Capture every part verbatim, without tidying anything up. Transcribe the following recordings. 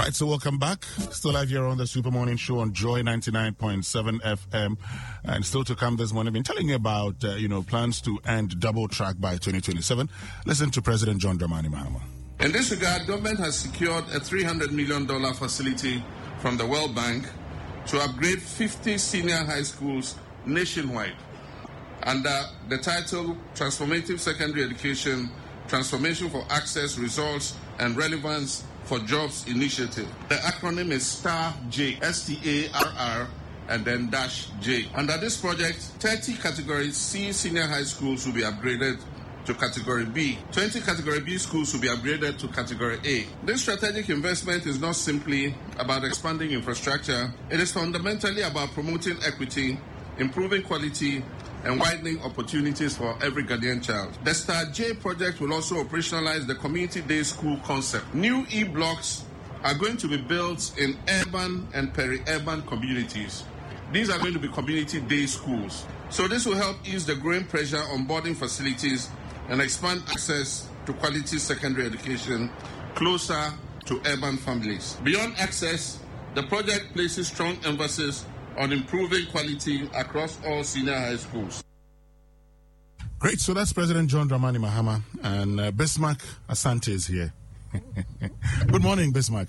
Right, so welcome back. Still live here on the Super Morning Show on Joy ninety-nine point seven F M. And still to come this morning, I've been telling you about, uh, you know, plans to end double track by twenty twenty-seven. Listen to President John Dramani Mahama. In this regard, government has secured a three hundred million dollars facility from the World Bank to upgrade fifty senior high schools nationwide under the title Transformative Secondary Education, Transformation for Access, Results, and Relevance for Jobs Initiative. The acronym is STAR J, S T A R R, and then dash J. Under this project, thirty Category C senior high schools will be upgraded to Category B. twenty Category B schools will be upgraded to Category A. This strategic investment is not simply about expanding infrastructure. It is fundamentally about promoting equity, improving quality, and widening opportunities for every Ghanaian child. The STAR J project will also operationalize the community day school concept. New e-blocks are going to be built in urban and peri-urban communities. These are going to be community day schools. So this will help ease the growing pressure on boarding facilities and expand access to quality secondary education closer to urban families. Beyond access, the project places strong emphasis on improving quality across all senior high schools. Great, so that's President John Dramani Mahama, and uh, Bismarck Asante is here. Good morning, Bismarck.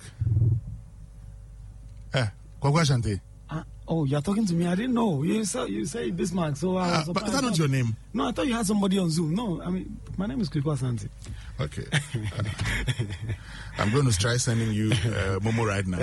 Eh, Kwakwa Asante. Uh, oh, you're talking to me? I didn't know. You say, you say Bismarck, so I was uh, But is that not your name? No, I thought you had somebody on Zoom. No, I mean, my name is Kwakwa Asante. Okay. I'm going to try sending you uh, Momo right now.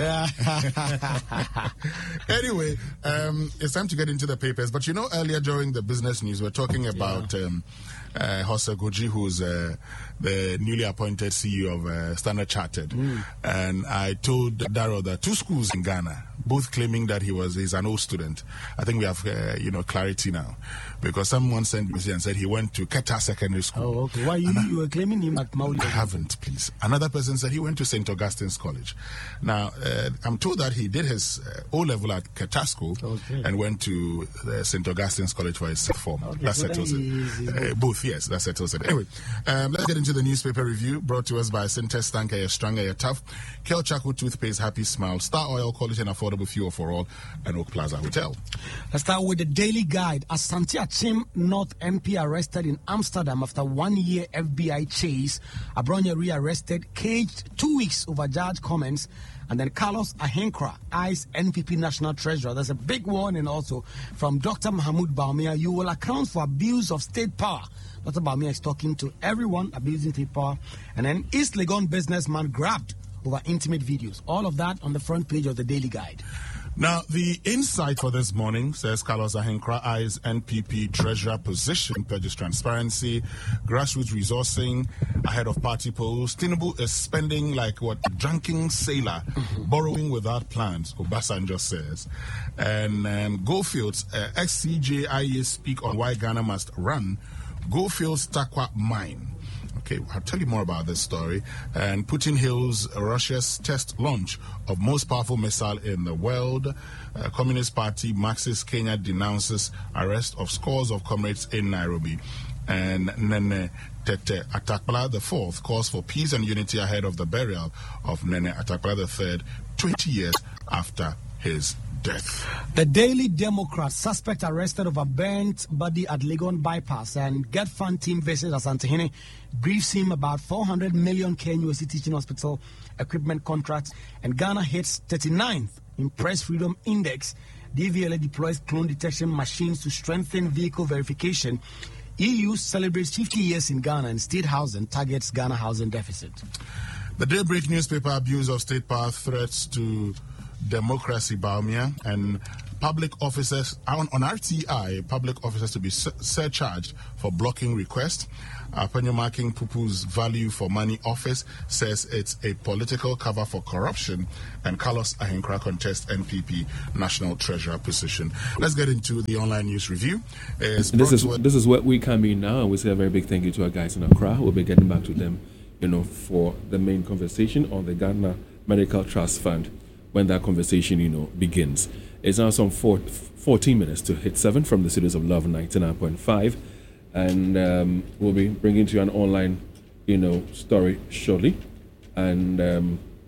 Yeah. Anyway, um, it's time to get into the papers. But you know, earlier during the business news, we're talking about yeah. um, uh, Hosea Goji, who's uh, the newly appointed C E O of uh, Standard Chartered. Mm. And I told Darrow that two schools in Ghana, both claiming that he was he's an old student. I think we have, uh, you know, clarity now. Because someone sent me and said he went to Keta Secondary School. Oh, okay. Why you, you were claiming him at Mauli? I haven't, please. Another person said he went to Saint Augustine's College. Now, uh, I'm told that he did his uh, O-level at Keta School okay. and went to uh, Saint Augustine's College for his sixth form. Okay, that so settles it. Uh, both, yes, that settles it. Anyway, um, let's get into the newspaper review brought to us by Synthes Tanker, you're stronger, you're tough. Kel Chaco Toothpaste, Happy Smile, Star Oil, quality and affordable fuel for all, and Oak Plaza Hotel. Let's start with the Daily Guide. Asante Achim North M P arrested in Amsterdam after one year F B I chase. Abronya rearrested, caged two weeks over judge comments. And then Carlos Ahenkra, I C E N P P National Treasurer. There's a big warning also from Doctor Mahmoud Bawumia. You will account for abuse of state power. Doctor Bawumia is talking to everyone abusing state power. And then East Legon businessman grabbed over intimate videos. All of that on the front page of the Daily Guide. Now, the insight for this morning says Carlos Ahenkra eyes N P P treasurer position, purchase transparency, grassroots resourcing ahead of party polls. Tinubu is spending like what a drunken sailor, borrowing without plans, Obasanjo says. And um, Goldfields, uh, ex-C J I A speak on why Ghana must run Goldfields Takwa mine. Okay, I'll tell you more about this story. And Putin hails Russia's test launch of most powerful missile in the world. Uh, Communist Party Marxist Kenya denounces arrest of scores of comrades in Nairobi. And Nene Tete Atakpala the Fourth calls for peace and unity ahead of the burial of Nene Atakpala the Third, twenty years after his death. The Daily Democrat, suspect arrested over burnt body at Legon bypass, and Get Fund team visits Asantehene, briefs him about four hundred million K N U S C teaching hospital equipment contracts, and Ghana hits thirty-ninth in Press Freedom Index. D V L A deploys clone detection machines to strengthen vehicle verification. E U celebrates fifty years in Ghana, and State Housing targets Ghana housing deficit. The Daybreak newspaper, abuse of state power threats to democracy, Bawumia, and public officers on, on R T I, public officers to be surcharged for blocking requests. Apenyo Marking Pupu's value for money office says it's a political cover for corruption, and Carlos Ahenkra contests N P P national treasurer position. Let's get into the online news review. This is this is what we come in now, and we say a very big thank you to our guys in Accra. We'll be getting back to them, you know, for the main conversation on the Ghana Medical Trust Fund when that conversation, you know, begins. It's now some four, fourteen minutes to hit seven from the Cities of Love ninety-nine point five. And um, we'll be bringing to you an online, you know, story shortly. And um,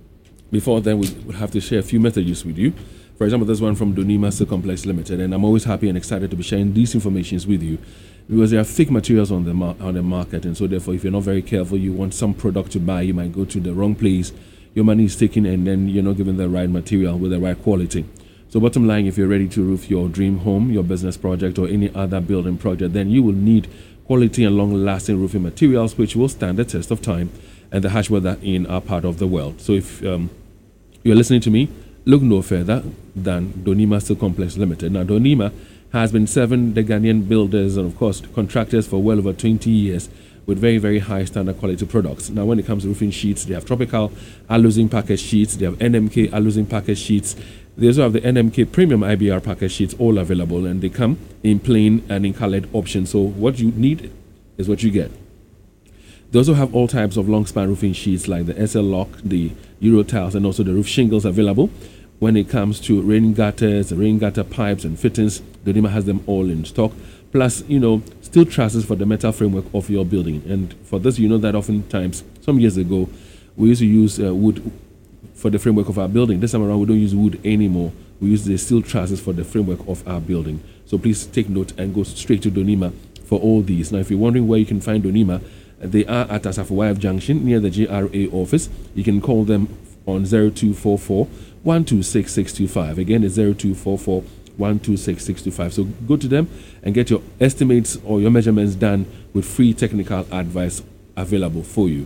before then, we would have to share a few messages with you. For example, this one from Donima Complex Limited, and I'm always happy and excited to be sharing these informations with you because there are fake materials on the mar- on the market, and so therefore, if you're not very careful, you want some product to buy, you might go to the wrong place. Your money is taken, and then you're not given the right material with the right quality. So, bottom line, if you're ready to roof your dream home, your business project, or any other building project, then you will need quality and long-lasting roofing materials, which will stand the test of time and the harsh weather in our part of the world. So, if um, you're listening to me, look no further than Donima Steel Complex Limited. Now, Donima has been serving the Ghanaian builders and, of course, contractors for well over twenty years with very, very high standard quality products. Now, when it comes to roofing sheets, they have Tropical aluzinc package sheets, they have N M K aluzinc package sheets, they also have the N M K Premium I B R package sheets, all available, and they come in plain and in colored options. So, what you need is what you get. They also have all types of long span roofing sheets like the S L Lock, the Euro tiles, and also the roof shingles available. When it comes to rain gutters, rain gutter pipes and fittings, Donima has them all in stock. Plus, you know, steel trusses for the metal framework of your building. And for this, you know that oftentimes, some years ago, we used to use uh, wood for the framework of our building. This time around, we don't use wood anymore. We use the steel trusses for the framework of our building. So please take note and go straight to Donima for all these. Now, if you're wondering where you can find Donima, they are at Asafo Junction near the J R A office. You can call them on zero two four four, one two six six two five. Again, it's zero two four four, one two six six two five. So go to them and get your estimates or your measurements done with free technical advice available for you.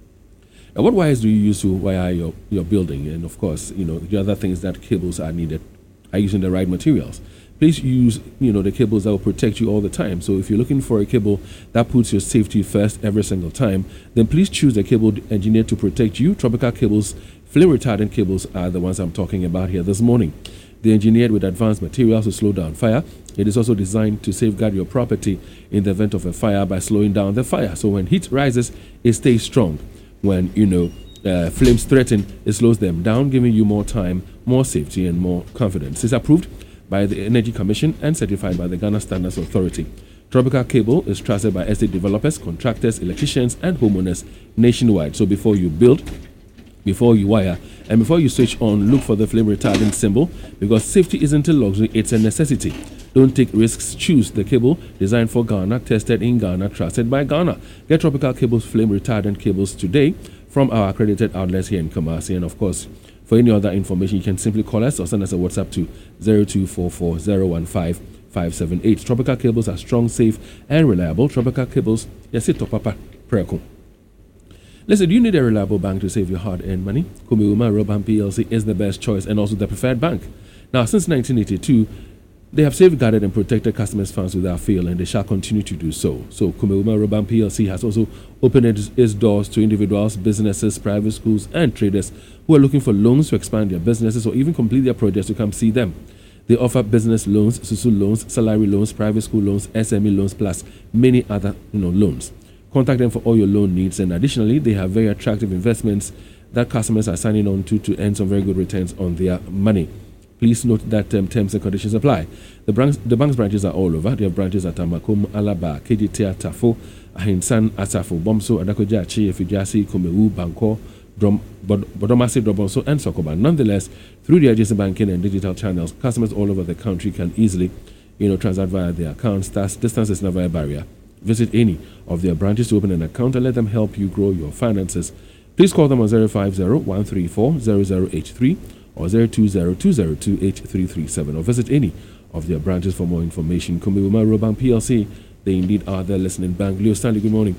Now, what wires do you use to wire your, your building? And of course, you know, the other things that cables are needed are using the right materials. Please use, you know, the cables that will protect you all the time. So if you're looking for a cable that puts your safety first every single time, then please choose a cable engineered to protect you. Tropical cables, flame retardant cables are the ones I'm talking about here this morning. They're engineered with advanced materials to slow down fire. It is also designed to safeguard your property in the event of a fire by slowing down the fire. So when heat rises, it stays strong. When, you know, uh, flames threaten, it slows them down, giving you more time, more safety, and more confidence. It's approved by the Energy Commission and certified by the Ghana Standards Authority. Tropical cable is trusted by estate developers, contractors, electricians, and homeowners nationwide. So before you build, before you wire, and before you switch on, look for the flame retardant symbol, because safety isn't a luxury, it's a necessity. Don't take risks. Choose the cable designed for Ghana, tested in Ghana, trusted by Ghana. Get Tropical Cables flame retardant cables today from our accredited outlets here in Kumasi. And of course, for any other information, you can simply call us or send us a WhatsApp to zero two four four, zero one five, five seven eight. Tropical Cables are strong, safe, and reliable. Tropical Cables, yes, it papa preko. Listen, do you need a reliable bank to save your hard-earned money? Kumiuma Roban P L C is the best choice and also the preferred bank. Now, since nineteen eighty-two, they have safeguarded and protected customers' funds without fail, and they shall continue to do so. So, Kumiuma Roban P L C has also opened its, its doors to individuals, businesses, private schools, and traders who are looking for loans to expand their businesses or even complete their projects to come see them. They offer business loans, Susu loans, salary loans, private school loans, S M E loans, plus many other you know, loans. Contact them for all your loan needs, and additionally, they have very attractive investments that customers are signing on to to earn some very good returns on their money. Please note that um, terms and conditions apply. The, branch, the bank's branches are all over. They have branches at Tamakum, Alaba, K G T, Tafo, Ahinsan, Asafo, Bomso, Adakojachi, Efijasi, Kumewu, Banko, Bodomasi, Drobonso, and Sokoba. Nonetheless, through the adjacent banking and digital channels, customers all over the country can easily, you know, transact via their accounts. Thus, distance is never a barrier. Visit any of their branches to open an account and let them help you grow your finances. Please call them on zero five zero, one three four, zero zero eight three or zero two zero, two zero two, eight three three seven, or visit any of their branches for more information. Kumiuma Roban P L C, they indeed are the listening bank. Leo Stanley, good morning.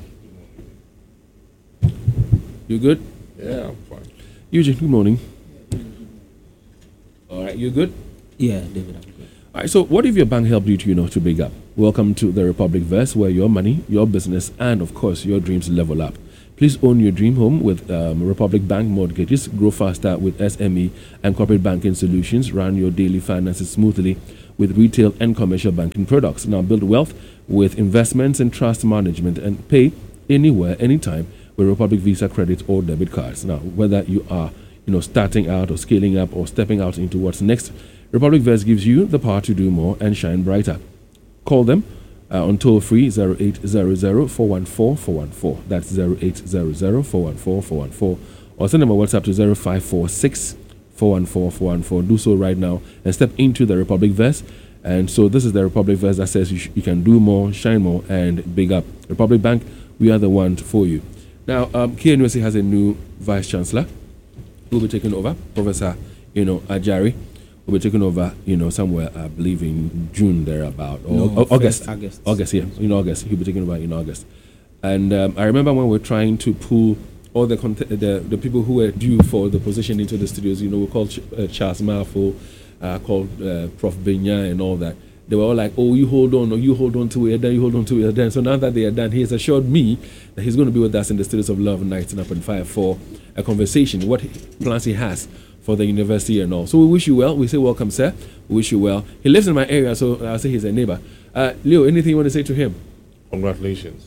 You good? Yeah, I'm fine. Eugene, good morning. All right, you good? Yeah, David, I'm good. All right, so what if your bank helped you to, you know, to big up? Welcome to the Republic Verse, where your money, your business, and of course your dreams level up. Please own your dream home with um, Republic Bank Mortgages. Grow faster with S M E and corporate banking solutions. Run your daily finances smoothly with retail and commercial banking products. Now build wealth with investments and trust management, and pay anywhere, anytime with Republic Visa credit or debit cards. Now, whether you are, you know, starting out or scaling up or stepping out into what's next, Republic Verse gives you the power to do more and shine brighter. Call them uh, on toll free zero eight zero zero, four one four, four one four. That's zero eight zero zero, four one four, four one four. or send them a WhatsApp to zero five four six four one four four one four. Do so right now and step into the Republic Verse. And so this is the Republic Verse that says you, sh- you can do more, shine more, and big up. Republic Bank, we are the one for you. Now, um, K N U S A has a new Vice Chancellor who will be taking over, Professor, you know, Ajari. Will be taking over, you know, somewhere, I believe in June thereabout, or, no, or August. August. August, yeah, in August. He'll be taking over in August. And um, I remember when we were trying to pull all the, cont- the the people who were due for the position into the studios, you know, we called Ch- uh, Charles Marfo, uh, called uh, Prof Benya and all that. They were all like, oh, you hold on, or you hold on to it, then you hold on to it, then. So now that they are done, he has assured me that he's going to be with us in the Studios of Love ninety-nine point five for a conversation, what plans he has for the university and all. So we wish you well. We say welcome, sir. We wish you well. He lives in my area, so I'll say he's a neighbor. Uh, Leo, anything you want to say to him? Congratulations.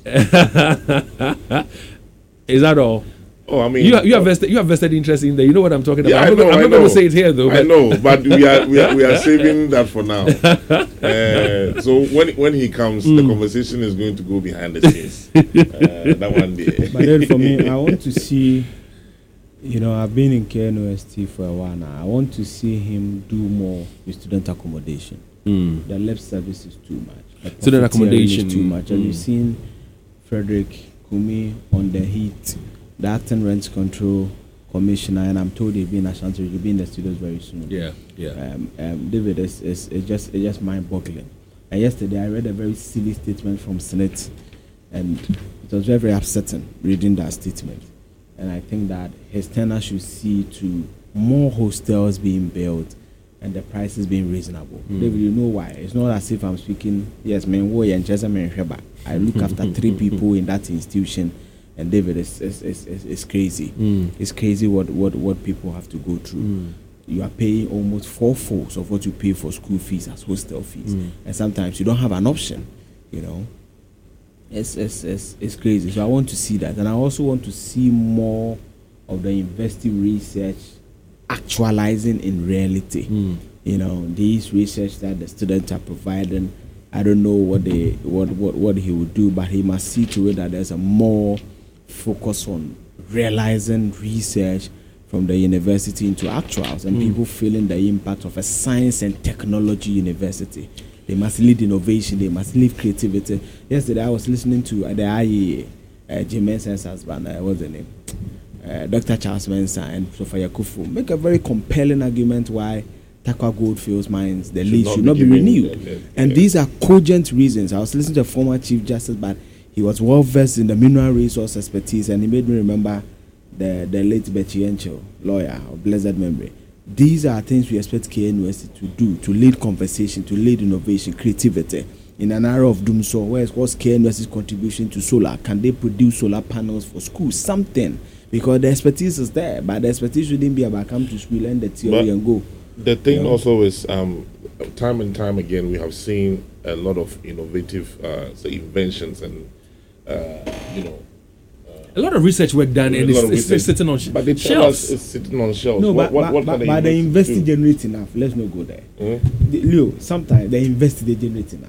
Is that all? Oh, I mean, you, you have vested you have vested interest in there. You know what I'm talking about. Yeah, I'm, I know, not, I'm I not know. going to say it here though. I know, but we are we are, we are saving that for now. Uh, so when when he comes, mm. the conversation is going to go behind the scenes. uh, that one day. But then for me, I want to see. You know, I've been in K N U S T for a while now. I want to see him do more with student accommodation. Mm. The lip service is too much. The Student accommodation is too much. Mm. And you've seen Frederick Kumi on the heat, the acting rent control commissioner, and I'm told he'll be in Ashanti, he'll be in the studios very soon. Yeah, yeah. Um, um, David, is is it's just it's just mind-boggling. And yesterday I read a very silly statement from Senate, and it was very very upsetting reading that statement. And I think that his tenure should see to more hostels being built and the prices being reasonable. Mm. David, you know why? It's not as if I'm speaking, yes, man, I look after three people in that institution, and David, it's, it's, it's, it's, it's crazy. Mm. It's crazy what, what, what people have to go through. Mm. You are paying almost four-folds of what you pay for school fees as hostel fees. Mm. And sometimes you don't have an option, you know. It's, it's, it's, it's crazy. So I want to see that. And I also want to see more of the university research actualizing in reality. Mm. You know, these research that the students are providing, I don't know what they what, what, what he will do, but he must see to it that there's a more focus on realizing research from the university into actuals and mm. people feeling the impact of a science and technology university. They must lead innovation. They must lead creativity. Yesterday, I was listening to uh, the I E A, uh, Jim Mensah's husband, uh, what's the name? Uh, Doctor Charles Mensah and Sophia Kufu make a very compelling argument why Takwa Goldfields mines, the lease should not be, be renewed. The, the, and yeah. these are cogent reasons. I was listening to a former Chief Justice, but he was well versed in the mineral resource expertise, and he made me remember the, the late Betty Encho, lawyer of blessed memory. These are things we expect K N U S T to do, to lead conversation, to lead innovation, creativity. In an era of doom, so where's what's K N U S T's contribution to solar? Can they produce solar panels for schools? Something. Because the expertise is there, but the expertise shouldn't be about come to school, learn the theory but and go. The thing you know? also is, um, time and time again, we have seen a lot of innovative uh, say inventions and, uh, you know, a lot of research work done, and it's, it's still sitting on sh- but they shelves. Us it's sitting on shelves. No, what, but, what, but, what but, can but they they invest to generate enough. Let's not go there. Mm-hmm. The, Leo, sometimes they invest, they generate enough.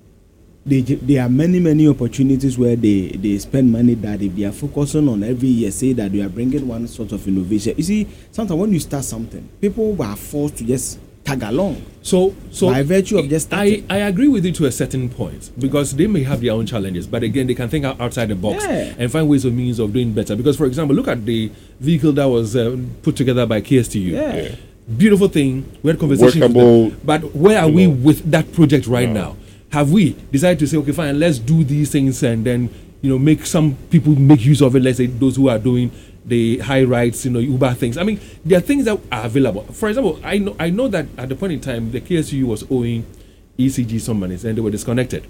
They, there are many, many opportunities where they, they spend money that if they are focusing on every year, say that they are bringing one sort of innovation. You see, sometimes when you start something, people are forced to just tag along. So, so by virtue of just starting. I, I agree with you to a certain point, because they may have their own challenges, but again, they can think outside the box yeah. and find ways or means of doing better. Because, for example, look at the vehicle that was uh, put together by K S T U. Yeah. Yeah. Beautiful thing. We had conversations Workable, with them. But where are we know. with that project right no. now? Have we decided to say, okay, fine, let's do these things and then, you know, make some people make use of it, let's say those who are doing the high rides, you know, Uber things. I mean, there are things that are available. For example, I know I know that at the point in time, the K S U was owing E C G some money and they were disconnected.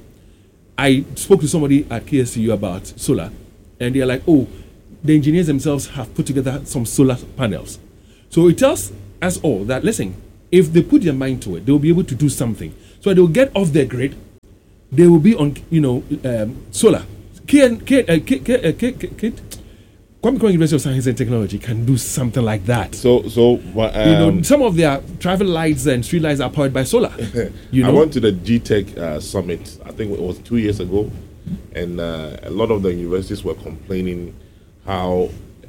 I spoke to somebody at K S U about solar, and they're like, oh, the engineers themselves have put together some solar panels. So it tells us all that, listen, if they put their mind to it, they'll be able to do something. So they'll get off their grid. They will be on, you know, um, solar. K, K, uh, K, K, uh, K, K, K, Kwame Nkrumah University of Science and Technology can do something like that. So, so um, you know, some of their traffic lights and street lights are powered by solar. You know? I went to the G Tech uh, summit. I think it was two years ago, and uh, a lot of the universities were complaining how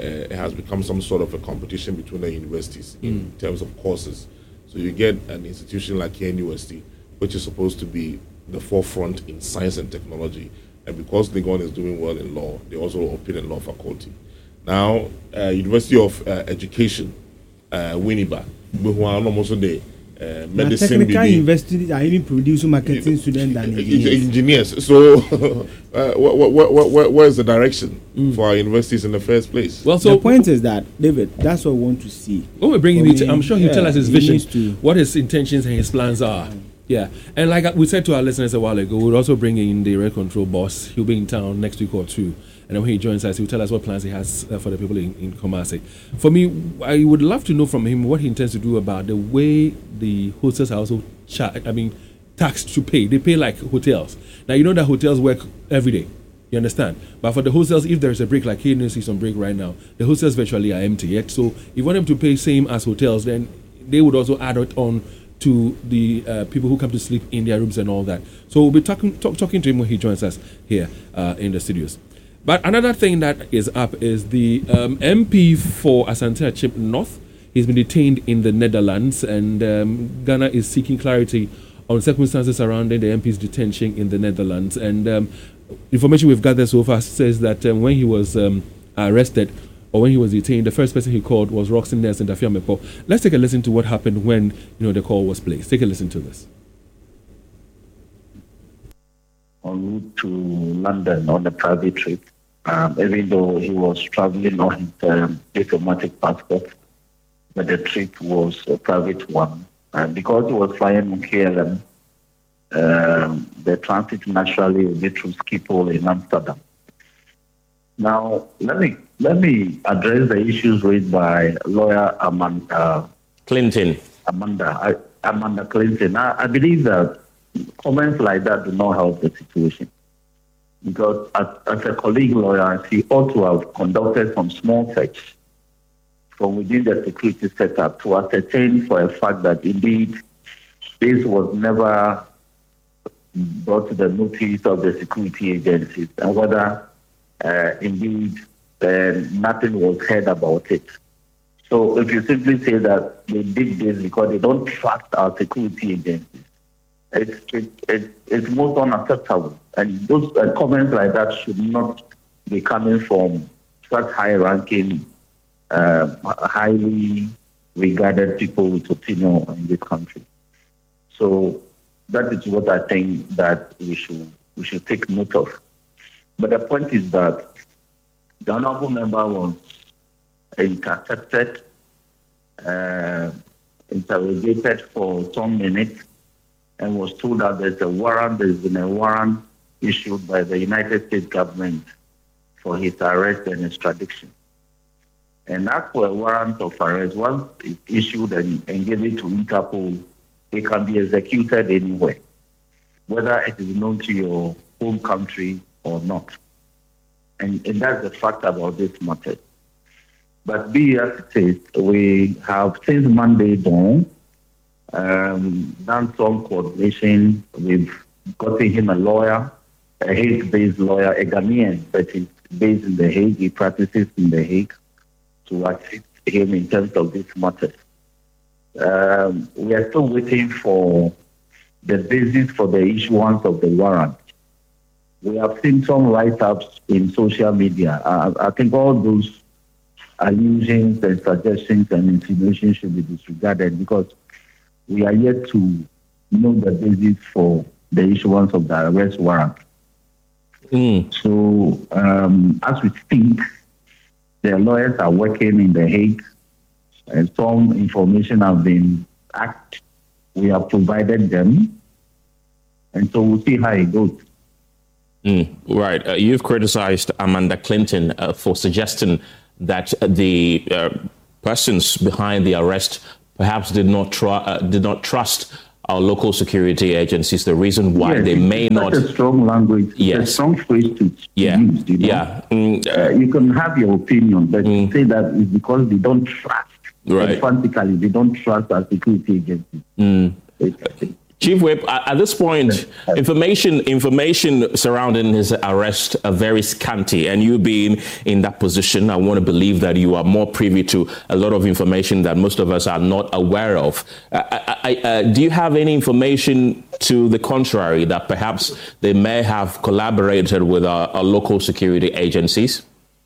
uh, it has become some sort of a competition between the universities mm. in terms of courses. So you get an institution like K N U S T, which is supposed to be the forefront in science and technology, and because Legon is doing well in law, they also open a law faculty. Now, uh, University of uh, Education, uh, Winneba, almost the uh, medicine. Technical universities are even producing marketing students than engineers. engineers. So, uh, what, what, what, what, what is the direction mm. for our universities in the first place? Well, so the point is that, David, that's what we want to see. When we're bringing it, I'm sure he'll yeah, tell us his he vision, what his intentions and his plans are. Mm. Yeah, and like we said to our listeners a while ago, we'll also bring in the Red Control boss. He'll be in town next week or two. And then when he joins us, he'll tell us what plans he has uh, for the people in, in Kumasi. For me, I would love to know from him what he intends to do about the way the hotels are also char- I mean, taxed to pay. They pay like hotels. Now, you know that hotels work every day. You understand? But for the hotels, if there's a break, like here, you see some break right now, the hotels virtually are empty yet. So if you want them to pay same as hotels, then they would also add it on to the uh, people who come to sleep in their rooms and all that. So we'll be talking talk, talking to him when he joins us here uh, in the studios. But another thing that is up is the um, M P for Asante Achim North. He's been detained in the Netherlands, and um, Ghana is seeking clarity on circumstances surrounding the M P's detention in the Netherlands. And um, information we've gathered so far says that um, when he was um, arrested, or when he was detained, the first person he called was Roxanne Nelson Dafiamepo. Let's take a listen to what happened when you know the call was placed. Take a listen to this. En route to London on a private trip, um, even though he was traveling on his um, diplomatic passport, but the trip was a private one. And because he was flying on K L M, um, the transit naturally will be through Schiphol in Amsterdam. Now, let me let me address the issues raised by lawyer Amanda Clinton. Amanda Amanda Clinton. I, I believe that comments like that do not help the situation, because as, as a colleague lawyer, she ought to have conducted some small search from within the security setup to ascertain for a fact that indeed this was never brought to the notice of the security agencies, and whether uh, indeed uh, nothing was heard about it. So if you simply say that they did this because they don't trust our security agencies, it's, it, it, it's most unacceptable. And those uh, comments like that should not be coming from such high-ranking, uh, highly regarded people with opinion in this country. So that is what I think that we should we should take note of. But the point is that the honorable member was intercepted, uh, interrogated for some minutes, and was told that there's a warrant, there's been a warrant issued by the United States government for his arrest and extradition. And as for a warrant of arrest, once it's issued and, and given to Interpol, it can be executed anywhere, whether it is known to your home country or not. And, and that's the fact about this matter. But be as it is, we have since Monday dawn um, done some coordination. We've gotten him a lawyer, a Hague-based lawyer, a Ghanaian, but he's based in The Hague. He practices in The Hague to assist him in terms of this matter. Um, we are still waiting for the basis for the issuance of the warrant. We have seen some write-ups in social media. Uh, I think all those allusions and suggestions and insinuations should be disregarded, because we are yet to know the basis for the issuance of the arrest warrant. Mm. So, um, as we speak, the lawyers are working in The Hague, and some information have been asked. We have provided them, and so we'll see how it goes. Mm, right. Uh, you've criticized Amanda Clinton uh, for suggesting that the uh, persons behind the arrest perhaps did not tr- uh, did not trust our local security agencies. The reason why yes, they may it's not. Such a strong language. Yes. A strong phrase to yeah. use. You know? Yeah. Mm, uh, you can have your opinion, but mm. to say that it's because they don't trust. Right. Emphatically, they don't trust our security agencies. Mm. It's, Chief Whip, at this point, information information surrounding his arrest are very scanty, and you being in that position, I want to believe that you are more privy to a lot of information that most of us are not aware of. Uh, I, I, uh, do you have any information to the contrary, that perhaps they may have collaborated with our, our local security agencies?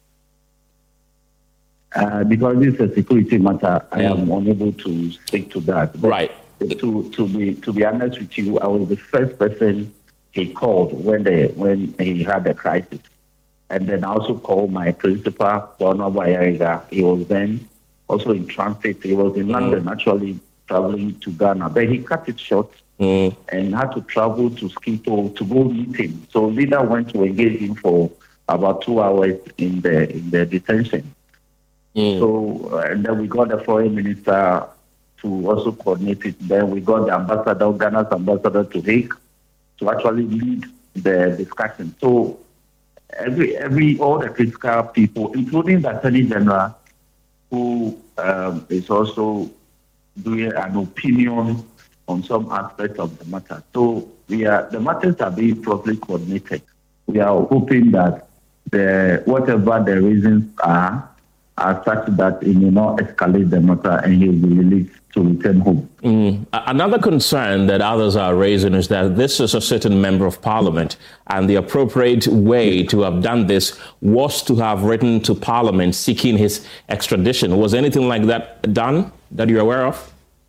Uh, because this is a security matter, I am unable to speak to that. But right. To to be to be honest with you, I was the first person he called when they when he had a crisis, and then I also called my principal, Donald Bayariga. He was then also in transit. He was in mm. London, actually traveling to Ghana, but he cut it short mm. and had to travel to Skito to go meet him. So leader went to engage him for about two hours in the in the detention. Mm. So uh, and then we got the foreign minister to also coordinate it. Then we got the ambassador, Ghana's ambassador to Hague, to actually lead the discussion. So every, every, all the critical people, including the Attorney General, who um, is also doing an opinion on some aspects of the matter. So we are, the matters are being properly coordinated. We are hoping that the whatever the reasons are, are such that it may not escalate the matter and he will be released to return home. Mm. Another concern that others are raising is that this is a certain member of parliament, and the appropriate way to have done this was to have written to parliament seeking his extradition. Was anything like that done that you're aware of?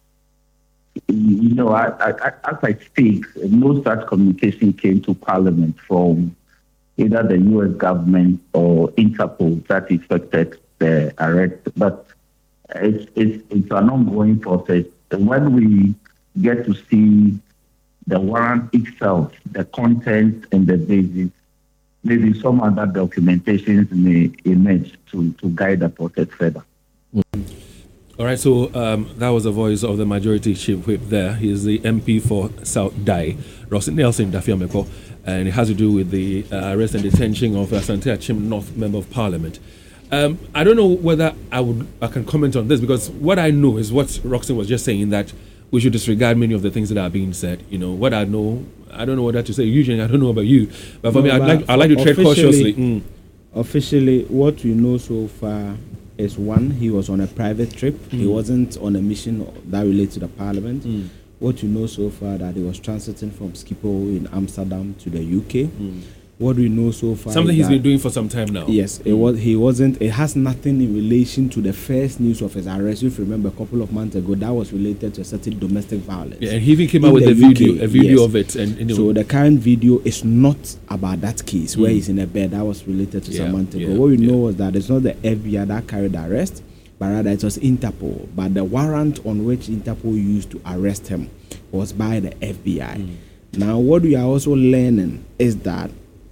You know, I, I, as I speak, no such communication came to parliament from either the U S government or Interpol that affected the arrest, but it's, it's, it's an ongoing process. And when we get to see the warrant itself, the content and the basis, maybe some other documentations may emerge to, to guide the process further. Mm-hmm. All right, so um, that was the voice of the Majority Chief Whip there. He is the M P for South Dai, Ross Nelson Dafiameko, and it has to do with the uh, arrest and detention of Asante Achim North Member of Parliament. Um, I don't know whether I would I can comment on this, because what I know is what Roxanne was just saying, that we should disregard many of the things that are being said. You know, what I know, I don't know what to say. Usually, I don't know about you, but for no, me, I'd like, I'd like to tread cautiously. Mm. Officially, what we know so far is, one, he was on a private trip. Mm. He wasn't on a mission that relates to the parliament. Mm. What you know so far, that he was transiting from Schiphol in Amsterdam to the U K. Mm. What we know so far, something he's been doing for some time now. Yes, it was. He wasn't. It has nothing in relation to the first news of his arrest. If you remember, a couple of months ago, that was related to a certain domestic violence. Yeah, and he even came out with a video, a video yes. of it. And, and so the current video is not about that case mm. where he's in a bed. That was related to yeah, some months ago. Yeah, what we yeah. know was that it's not the F B I that carried the arrest, but rather it was Interpol. But the warrant on which Interpol used to arrest him was by the F B I. Mm. Now, what we are also learning is that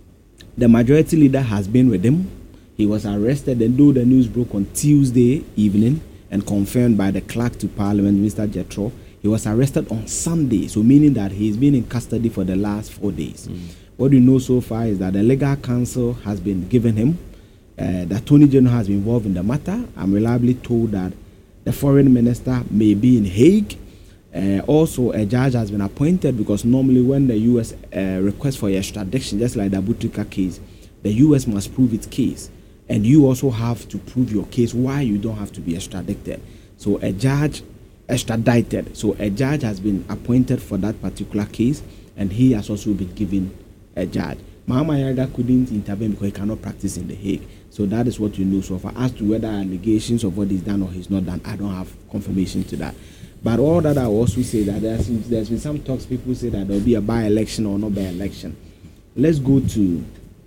the majority leader has been with him. He was arrested, and though the news broke on Tuesday evening and confirmed by the clerk to Parliament, Mister Jethro, he was arrested on Sunday, so meaning that he's been in custody for the last four days. Mm. What we know so far is that the legal counsel has been given him. Uh, the Attorney General has been involved in the matter. I'm reliably told that the Foreign Minister may be in Hague. Uh, also, a judge has been appointed, because normally when the U S uh, requests for extradition, just like the Abutrika case, the U S must prove its case. And you also have to prove your case why you don't have to be extradited. So a judge extradited. So a judge has been appointed for that particular case, and he has also been given a judge. Mahama Yarda couldn't intervene because he cannot practice in The Hague. So that is what you know so far. As to whether allegations of what is done or is not done, I don't have confirmation to that. But all that I also say that there's, there's been some talks, people say that there will be a by-election or no by-election. Let's go to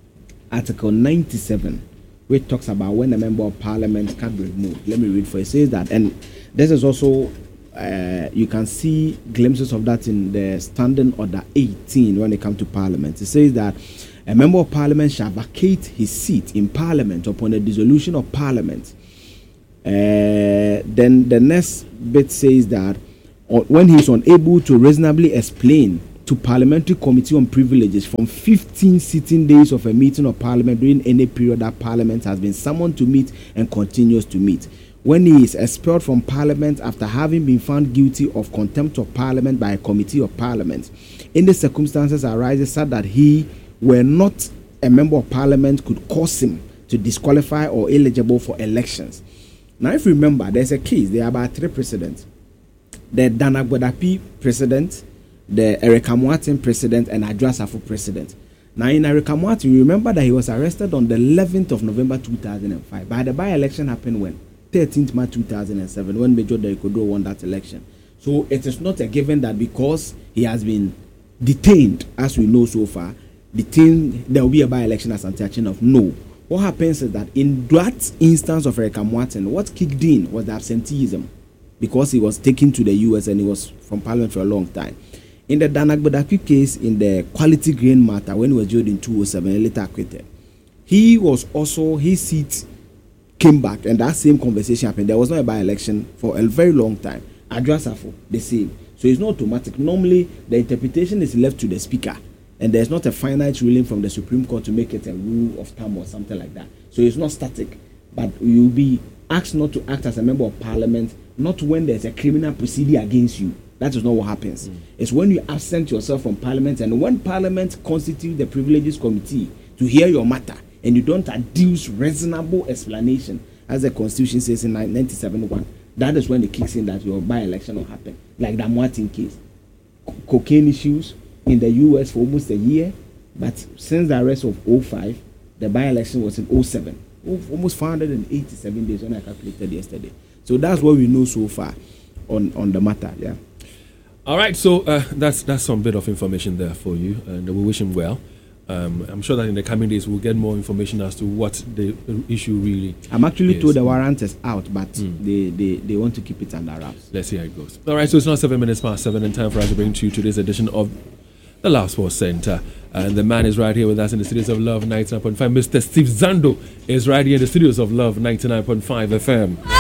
Article ninety-seven, which talks about when a member of parliament can be removed. Let me read for it. It says that, and this is also, uh, you can see glimpses of that in the Standing Order eighteen when it comes to parliament. It says that a member of parliament shall vacate his seat in parliament upon the dissolution of parliament. Uh, then the next bit says that uh, when he is unable to reasonably explain to Parliamentary Committee on Privileges from fifteen sitting days of a meeting of Parliament during any period that Parliament has been summoned to meet and continues to meet. when he is expelled from Parliament after having been found guilty of contempt of Parliament by a committee of Parliament. In the circumstances arises such that he were not a member of Parliament could cause him to disqualify or eligible for elections. Now, if you remember, there's a case. There are about three precedents: the Dana Gwadapi precedent, the Erika Martin precedent, and Adwoa Safo precedent. Now, in Erika Martin, you remember that he was arrested on the eleventh of November two thousand five. But the by-election happened when? thirteenth March two thousand seven, when Major Derrick Oduro won that election. So it is not a given that because he has been detained, as we know so far, detained, there will be a by-election as Asante Achinov. No. What happens is that in that instance of Erika Martin, what kicked in was the absenteeism, because he was taken to the U S and he was from Parliament for a long time. In the Dana Gwadapi case, in the quality grain matter, when he was jailed in two thousand seven and later acquitted, he was also, his seat came back, and that same conversation happened. There was not a by-election for a very long time. Adwoa Safo, the same. So it's not automatic. Normally, the interpretation is left to the speaker, and there's not a finite ruling from the Supreme Court to make it a rule of thumb or something like that. So it's not static, but you'll be asked not to act as a member of Parliament, not when there's a criminal proceeding against you. That is not what happens. Mm. It's when you absent yourself from Parliament, and when Parliament constitutes the Privileges Committee to hear your matter, and you don't adduce reasonable explanation, as the Constitution says in nineteen seventy-one, that is when it kicks in that your by-election will happen. Like the Martin case. Co- cocaine issues in the U S for almost a year, but since the arrest of oh five, the by-election was in oh seven. Almost four hundred eighty-seven days when I calculated yesterday. So that's what we know so far on, on the matter, yeah. All right, so uh, that's that's some bit of information there for you, and we wish him well. Um, I'm sure that in the coming days we'll get more information as to what the issue really I'm actually is. told the warrant is out, but Mm. they, they, they want to keep it under wraps. Let's see how it goes. All right, so it's now seven minutes past seven, and time for us to bring to you today's edition of the Love Sports Center. And the man is right here with us in the studios of Love ninety-nine point five. Mister Steve Zando is right here in the studios of Love ninety-nine point five F M.